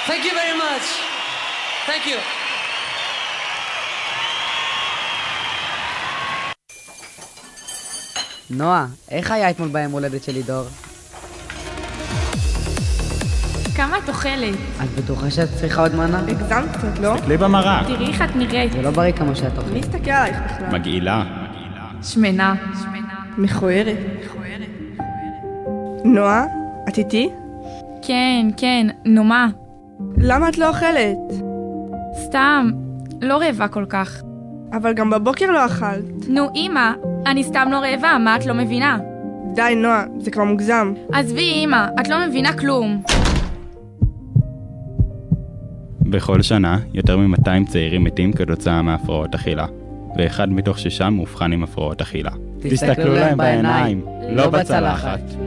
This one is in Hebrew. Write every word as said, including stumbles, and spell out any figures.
Thank you very much. Thank you. נועה, איך היה אתמול ביום הולדת של לידור? כמה את אוכלת? את בטוחה שאת צריכה עוד מנה? הגזמת קצת, לא? תסתכלי במראה. תראי איך את נראית. זה לא בריא כמו שאת אוכלת. מי הסתכל עלייך בכלל? מגעילה. שמנה. מכוערת. נועה, את איתי? כן, כן, נו מה? למה את לא אוכלת? סתם, לא רעבה כל כך. אבל גם בבוקר לא אכלת. נו אמא, אני סתם לא רעבה, מה את לא מבינה? די נועה, זה כבר מוגזם. עזבי אמא, את לא מבינה כלום. בכל שנה, יותר מ-מאתיים צעירים מתים כתוצאה מהפרעות אכילה, ואחד מתוך שישה מאובחן עם הפרעות אכילה. תסתכלו להם בעיניים, לא בצלחת.